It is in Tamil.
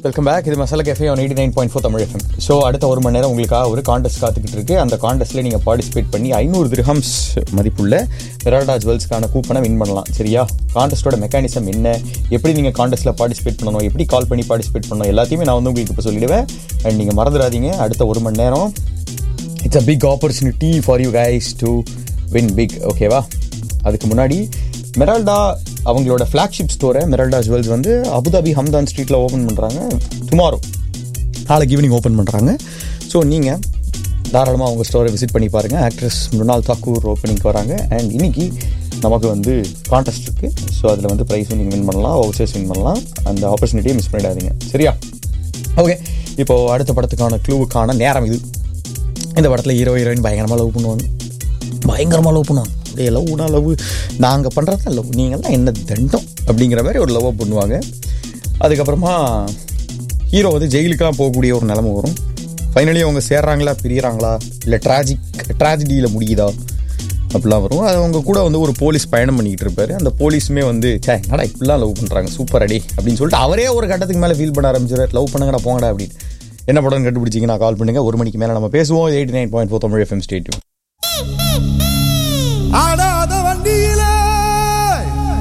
Welcome back. இது masala cafe on 89.4 Tamil FM. So அடுத்த ஒரு மணி நேரம் உங்களுக்காக ஒரு கான்டெஸ்ட் காத்துக்கிட்டு இருக்கு. அந்த கான்டெஸ்ட்டில் நீங்கள் பார்ட்டிசிபேட் பண்ணி 500 திர்ஹம்ஸ் மதிப்புள்ள மெரால்டா ஜுவல்ஸ்க்கான கூப்பனை வின் பண்ணலாம். சரியா? கான்டெஸ்ட்டோட மெக்கானிசம் என்ன, எப்படி நீங்கள் கான்டெஸ்ட்டில் பார்ட்டிசிபேட் பண்ணணும், எப்படி கால் பண்ணி பார்ட்டிசிபேட் பண்ணணும், எல்லாத்தையுமே நான் வந்து உங்களுக்கு இப்போ சொல்லிடுவேன். அண்ட் நீங்கள் மறந்துடாதீங்க, அடுத்த ஒரு மணி நேரம் it's a big opportunity for you guys to win big. ஓகேவா? அதுக்கு முன்னாடி மெரால்டா அவங்களோட ஃப்ளாக்ஷிப் ஸ்டோரை மெரால்டா ஜுவல்ஸ் வந்து அபுதாபி ஹம்தான் ஸ்ட்ரீட்டில் ஓப்பன் பண்ணுறாங்க. டுமாரோ நாளைக்கு ஈவினிங் ஓப்பன் பண்ணுறாங்க. ஸோ நீங்கள் தாராளமாக அவங்க ஸ்டோரை விசிட் பண்ணி பாருங்கள். ஆக்ட்ரஸ் மிருனால் தாக்கூர் ஓப்பனிங்க்கு வராங்க. அண்ட் இன்னைக்கு நமக்கு வந்து கான்டெஸ்ட் இருக்குது. ஸோ அதில் வந்து ப்ரைஸும் நீங்கள் வின் பண்ணலாம், வவுச்சர்ஸ் வின் பண்ணலாம். அந்த ஆப்பர்ச்சுனிட்டியை மிஸ் பண்ணிடாதீங்க. சரியா? ஓகே, இப்போது அடுத்த படத்துக்கான க்ளூவுக்கான நேரம் இது. இந்த படத்தில் ஹீரோ ஹீரோயின் பயங்கரமாக லவ் பண்ணுவாங்க. அப்படியே லவ் நாங்கள் பண்ணுறது தான் லவ், நீங்கள்லாம் என்ன தண்டம் அப்படிங்கிற மாதிரி ஒரு லவ்வை பண்ணுவாங்க. அதுக்கப்புறமா ஹீரோ வந்து ஜெயிலுக்கெலாம் போகக்கூடிய ஒரு நிலைமை வரும். ஃபைனலி அவங்க சேர்றாங்களா, பிரியிறாங்களா, இல்லை ட்ராஜடியில் முடியுதா அப்படிலாம் வரும். அது அவங்க கூட வந்து ஒரு போலீஸ் பயணம் பண்ணிக்கிட்டு இருப்பார். அந்த போலீஸுமே வந்து என்னடா இப்படிலாம் லவ் பண்ணுறாங்க, சூப்பர் அடி அப்படின்னு சொல்லிட்டு அவரே ஒரு கட்டத்துக்கு மேலே ஃபீல் பண்ண ஆரம்பிச்சிடுறாரு. லவ் பண்ணுங்கடா போங்கடா அப்படின்னு. என்ன படம் கண்டுபிடிச்சிங்கன்னா கால் பண்ணுங்கள். 1 மணிக்கு மேலே நம்ம பேசுவோம். 89.4 தமிழ் FM ஸ்டேட்.